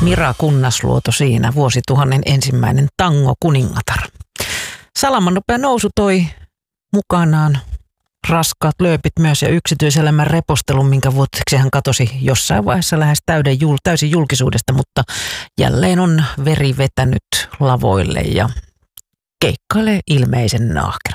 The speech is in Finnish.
Mira Kunnasluoto siinä, vuosituhannen ensimmäinen tango-kuningatar. Salaman nopea nousu toi mukanaan raskaat lööpit myös ja yksityiselämän repostelun, minkä vuoteksi hän katosi jossain vaiheessa lähes täysin julkisuudesta, mutta jälleen on veri vetänyt lavoille ja keikkailee ilmeisen nahkerasti.